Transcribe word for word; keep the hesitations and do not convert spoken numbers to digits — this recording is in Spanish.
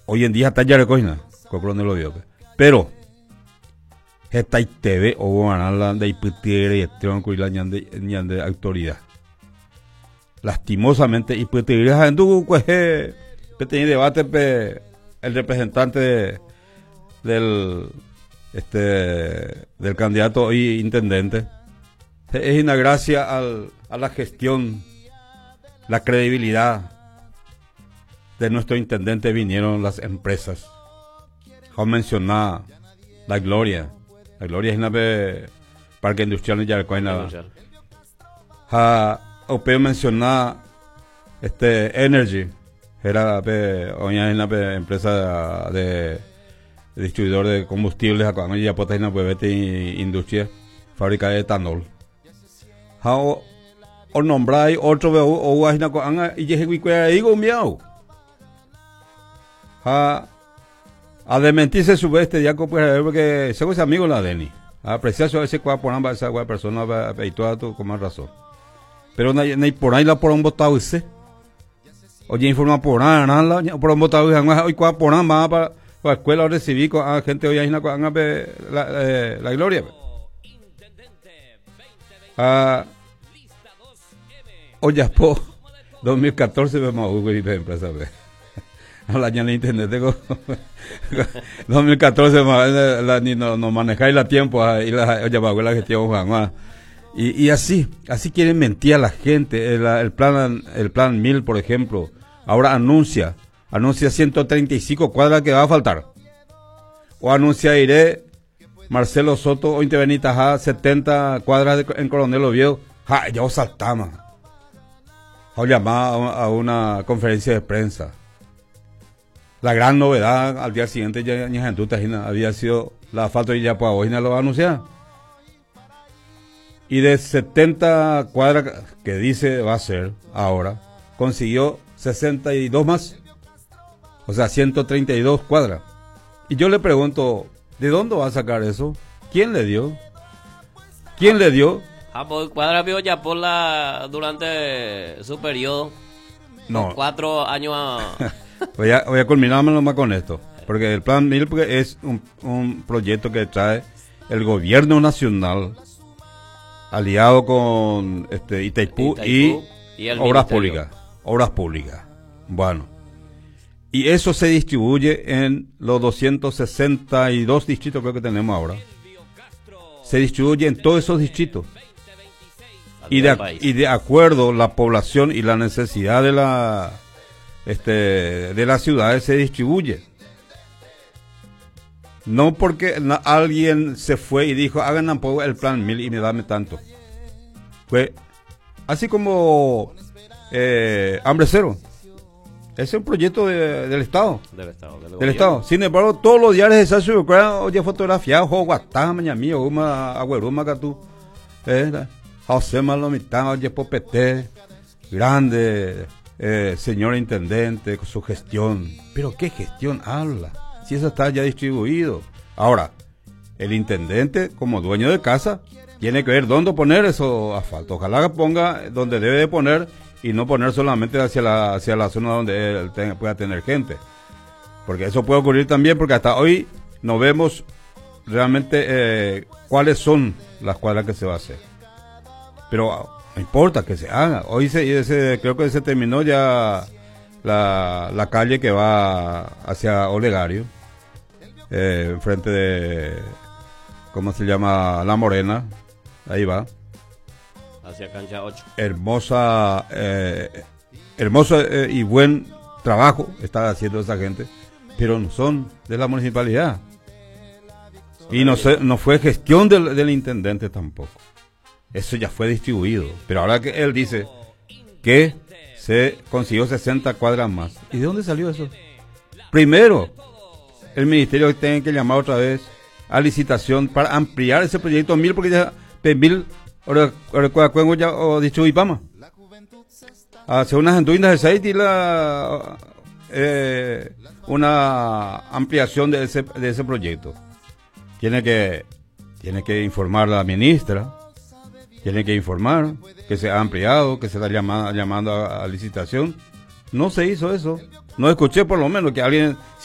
hoy en día está ya recogiendo, no lo vio. Pero, esta T V o la de iputere y tronco y la de autoridad. Lastimosamente, iputere en tu que tenía debate pe, el representante de, del este del candidato hoy intendente. Es una gracia al, a la gestión, la credibilidad de nuestro intendente vinieron las empresas. Como mencionaba, la Gloria. La Gloria es una de Parque Industrial de Yarcoina. Ha, Opeo mencionaba este Energy. Era hoy una empresa de, de distribuidor de combustibles. Acá en Yapota una huevete industria, fábrica de etanol. Ha, o, o nombráis otro veo o guayna coanga y je cuicuera digo miau. Ha a desmentirse su vez este día pues porque según ese amigo la Deni. A apreciar su ese cua por ambas esa persona y toda tu con más razón. Pero no hay por ahí la por un botado ese. Oye informa por nada, por un botado hoy cua por nada para para escuela recibí con a gente hoy ahí la la la Gloria. Ah Oye, po, dos mil catorce vemos a Hugo y empresa. A la ñana internet tengo dos mil catorce la, la, ni no, no manejáis la tiempo y la oye pago la gestión Juan y, y así, así quieren mentir a la gente. El, el plan el plan mil, por ejemplo, ahora anuncia, anuncia ciento treinta y cinco cuadras que va a faltar. O anuncia iré Marcelo Soto o Intervenita setenta cuadras de, en Coronel Oviedo. Ja, ya os saltamos. O llamaba a una conferencia de prensa. La gran novedad al día siguiente ya en Jantuta había sido la asfalto de Yapuabojina, lo va a anunciar. Y de setenta cuadras que dice va a ser ahora, consiguió sesenta y dos más. O sea, ciento treinta y dos cuadras. Y yo le pregunto, ¿de dónde va a sacar eso? ¿Quién le dio? ¿Quién le dio? Ah, pues cuadra vio ya por la durante su periodo. No. Cuatro años a... voy, a, voy a culminármelo más con esto. Porque el plan mil es un, un proyecto que trae el gobierno nacional aliado con este Itaipú, Itaipú y, y obras públicas. Obras públicas. Bueno. Y eso se distribuye en los doscientos sesenta y dos distritos creo que tenemos ahora. Se distribuye en todos esos distritos. Y de, y de acuerdo la población y la necesidad de la este de las ciudades se distribuye. No porque na, alguien se fue y dijo hagan tampoco el plan mil y me dame tanto. Fue así como eh, Hambre Cero. Ese es un proyecto de, del Estado. Del Estado. Del, del Estado. Sin embargo, todos los diarios de Sacho oye fotografiado, jo guatá, maña mío, uma agüeruma catú. Eh, José Malomitán, oye popete, grande, eh, señor intendente, con su gestión. Pero ¿qué gestión habla? Si eso está ya distribuido. Ahora, el intendente, como dueño de casa, tiene que ver dónde poner esos asfaltos. Ojalá que ponga donde debe de poner y no poner solamente hacia la, hacia la zona donde él tenga, pueda tener gente. Porque eso puede ocurrir también, porque hasta hoy no vemos realmente eh, cuáles son las cuadras que se va a hacer. Pero no importa que se haga. Hoy se, se creo que se terminó ya la, la calle que va hacia Olegario, eh, enfrente de, ¿cómo se llama? La Morena. Ahí va. Hacia cancha ocho. Hermosa, eh, hermoso eh, y buen trabajo está haciendo esa gente, pero no son de la municipalidad. Y no, se, no fue gestión del, del intendente tampoco. Eso ya fue distribuido. Pero ahora que él dice que se consiguió sesenta cuadras más. ¿Y de dónde salió eso? Primero, el ministerio tiene que llamar otra vez a licitación para ampliar ese proyecto mil, porque ya mil ahora cuando ya distribuí pama. Hace unas entuinas de seis y la eh, una ampliación de ese de ese proyecto. Tiene que tiene que informar a la ministra. Tiene que informar que se ha ampliado, que se está llamando, llamando a, a licitación. No se hizo eso. No escuché por lo menos que alguien